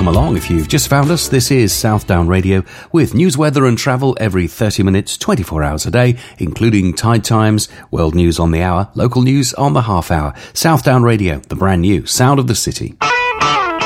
welcome along. If you've just found us, this is Southdown Radio with news, weather and travel every 30 minutes, 24 hours a day, including Tide Times, world news on the hour, local news on the half hour. Southdown Radio, the brand new sound of the city.